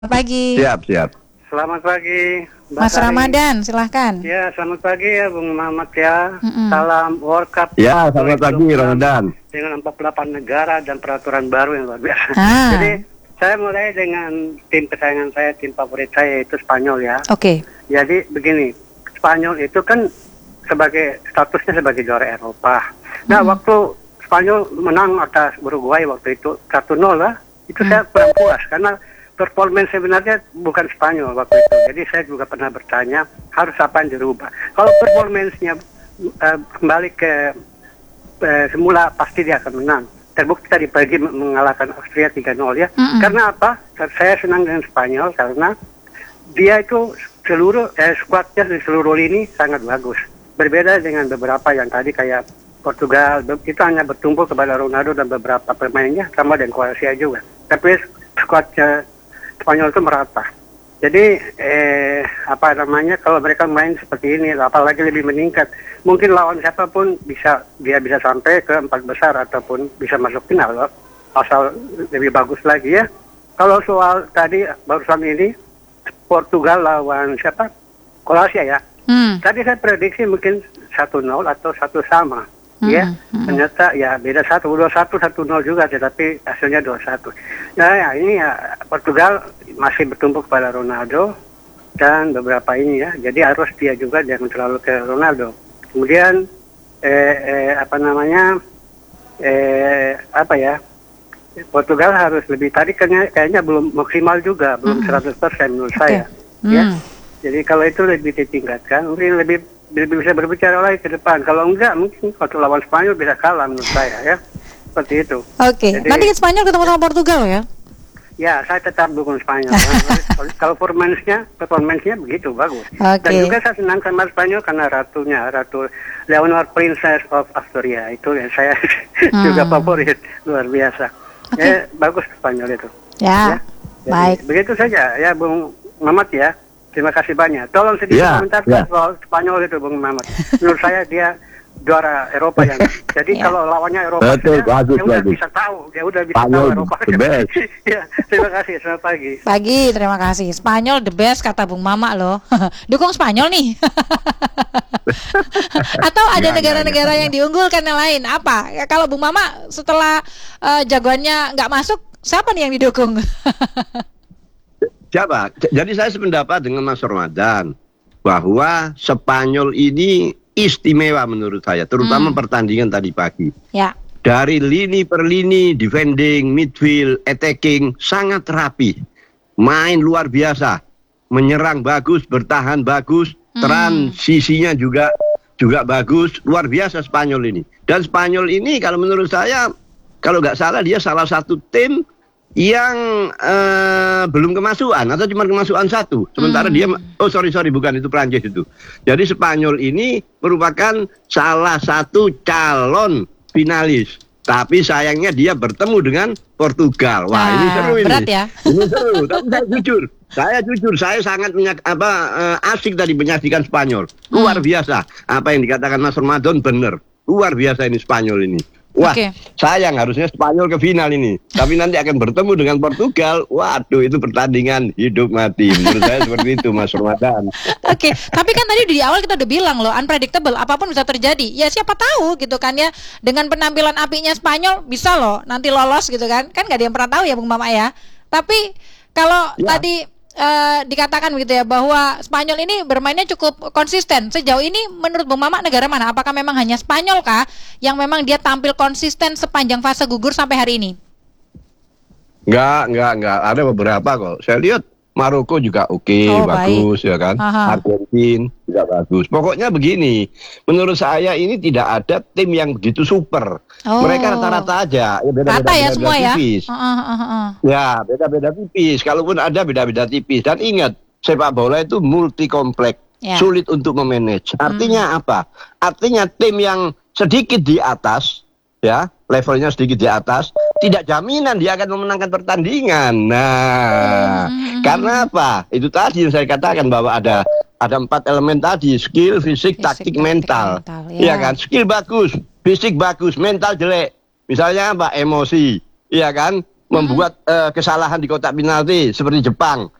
Selamat pagi. Siap. Selamat pagi, Mas Ramadan, silahkan. Ya, selamat pagi ya, Bung Mamat ya. Salam World Cup. Ya, selamat pagi, Ramadan. Dengan 48 negara dan peraturan baru yang luar biasa. Jadi, saya mulai dengan tim kesayangan saya, tim favorit saya, yaitu Spanyol ya. Oke. Jadi, begini, Spanyol itu kan statusnya sebagai juara Eropa. Nah, waktu Spanyol menang atas Uruguay waktu itu 1-0 lah, itu saya kurang puas, karena performance sebenarnya bukan Spanyol waktu itu. Jadi saya juga pernah bertanya harus apa yang dirubah. Kalau performance-nya kembali ke semula, pasti dia akan menang. Terbukti tadi pagi mengalahkan Austria 3-0 ya. Karena apa? Saya senang dengan Spanyol karena dia itu seluruh skuadnya di seluruh lini sangat bagus. Berbeda dengan beberapa yang tadi kayak Portugal, itu hanya bertumpu kepada Ronaldo dan beberapa pemainnya, sama dengan Kroasia juga. Tapi skuadnya Spanyol itu merata. Jadi kalau mereka main seperti ini, apalagi lebih meningkat, mungkin lawan siapapun dia bisa sampai ke 4 besar ataupun bisa masuk final loh, asal lebih bagus lagi ya. Kalau soal tadi barusan ini Portugal lawan siapa? Kroasia ya. Tadi saya prediksi mungkin 1-0 atau 1 sama. Ya, ternyata ya beda 2-1, 1-0 juga, tetapi hasilnya 2-1. Ya, ini ya Portugal masih bertumpu pada Ronaldo dan beberapa ini ya. Jadi harus dia juga jangan terlalu ke Ronaldo. Kemudian Portugal harus lebih, tadi kayaknya belum maksimal juga, belum 100% menurut saya. Ya. Jadi kalau itu lebih ditingkatkan, mungkin lebih bisa berbicara lagi ke depan. Kalau enggak, mungkin waktu lawan Spanyol bisa kalah menurut saya ya. Seperti itu. Oke. Nanti Spanyol ketemu sama Portugal ya? Ya, saya tetap dukung Spanyol. Kalau performance-nya begitu bagus. Dan juga saya senang sama Spanyol karena Ratu Leonor Princess of Austria. Itu yang saya juga favorit, luar biasa. Bagus Spanyol itu. Ya. Jadi, baik. Begitu saja ya, Bung Mamat ya. Terima kasih banyak. Tolong sedikit komentar soal Spanyol itu, Bung Mamat. Menurut saya dia juara Eropa yang. Jadi kalau lawannya Eropa, dia udah bisa tahu Eropa. Ya, terima kasih. Selamat pagi. Terima kasih. Spanyol the best kata Bung Mama loh. Dukung Spanyol nih. Atau ada negara-negara yang diunggulkan yang lain? Apa? Kalau Bung Mama setelah jagoannya nggak masuk, siapa nih yang didukung? Siapa? Jadi saya sependapat dengan Mas Ramadan bahwa Spanyol ini istimewa menurut saya, terutama pertandingan tadi pagi. Ya. Dari lini per lini, defending, midfield, attacking sangat rapi, main luar biasa, menyerang bagus, bertahan bagus, transisinya juga bagus, luar biasa Spanyol ini. Dan Spanyol ini kalau menurut saya, kalau nggak salah dia salah satu tim yang belum kemasukan atau cuma kemasukan 1. Sementara dia bukan, itu Prancis itu. Jadi Spanyol ini merupakan salah satu calon finalis. Tapi sayangnya dia bertemu dengan Portugal. Wah, ini seru ini. Berat ya? Ini seru, tapi saya jujur, saya sangat asik tadi menyaksikan Spanyol. Luar biasa. Apa yang dikatakan Mas Ramadan benar. Luar biasa ini Spanyol ini. Wah, sayang harusnya Spanyol ke final ini. Tapi nanti akan bertemu dengan Portugal. Waduh, itu pertandingan hidup mati. Menurut saya seperti itu, Mas Ramadan. Tapi kan tadi di awal kita udah bilang loh, unpredictable, apapun bisa terjadi. Ya siapa tahu gitu kan ya. Dengan penampilan apinya Spanyol bisa loh nanti lolos gitu kan. Kan gak ada yang pernah tahu ya Bung Mama ya. Tapi kalau tadi dikatakan begitu ya, bahwa Spanyol ini bermainnya cukup konsisten. Sejauh ini menurut Bung Mama negara mana? Apakah memang hanya Spanyol kah yang memang dia tampil konsisten sepanjang fase gugur sampai hari ini? Enggak. Ada beberapa kok. Saya lihat Maroko juga bagus ya kan. Argentina juga bagus. Pokoknya begini, menurut saya ini tidak ada tim yang begitu super. Mereka rata-rata aja. Beda-beda semua tipis. Ya, beda-beda tipis. Kalaupun ada beda-beda tipis. Dan ingat, sepak bola itu multi kompleks, sulit untuk memanage. Artinya apa? Artinya tim yang sedikit di atas, ya, levelnya sedikit di atas, tidak jaminan dia akan memenangkan pertandingan. Nah, karena apa? Itu tadi yang saya katakan bahwa ada 4 elemen tadi, skill, fisik, taktik, mental. Iya kan? Skill bagus, fisik bagus, mental jelek. Misalnya apa? Emosi. Iya kan? membuat kesalahan di kotak penalti seperti Jepang.